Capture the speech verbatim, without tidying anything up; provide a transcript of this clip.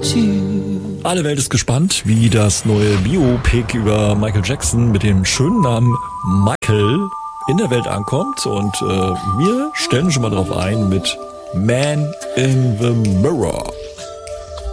Alle Welt ist gespannt, wie das neue Biopic über Michael Jackson mit dem schönen Namen Michael in der Welt ankommt. Und äh, wir stellen schon mal drauf ein mit Man in the Mirror.